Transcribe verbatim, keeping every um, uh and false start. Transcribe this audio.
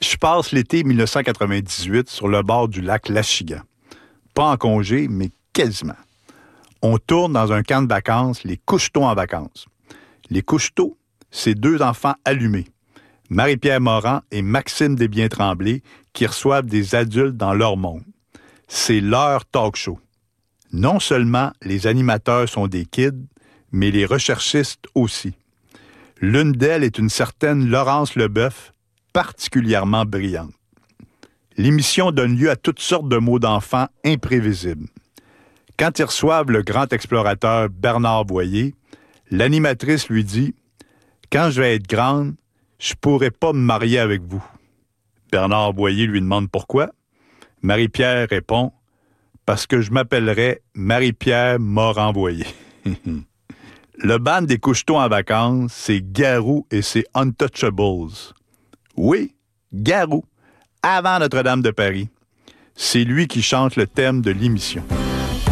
Je passe l'été dix-neuf cent quatre-vingt-dix-huit sur le bord du lac L'Achigan. Pas en congé, mais quasiment. On tourne dans un camp de vacances, les Coucheteaux en vacances. Les Coucheteaux, c'est deux enfants allumés, Marie-Pierre Morin et Maxime Desbiens-Tremblay, qui reçoivent des adultes dans leur monde. C'est leur talk show. Non seulement les animateurs sont des kids, mais les recherchistes aussi. L'une d'elles est une certaine Laurence Leboeuf, particulièrement brillante. L'émission donne lieu à toutes sortes de mots d'enfants imprévisibles. Quand ils reçoivent le grand explorateur Bernard Boyer, l'animatrice lui dit « Quand je vais être grande, je pourrai pas me marier avec vous. » Bernard Boyer lui demande pourquoi. Marie-Pierre répond « Parce que je m'appellerai Marie-Pierre Morin-Boyer. » Le band des Coucheteaux en vacances, c'est Garou et ses Untouchables. Oui, Garou, avant Notre-Dame de Paris. C'est lui qui chante le thème de l'émission.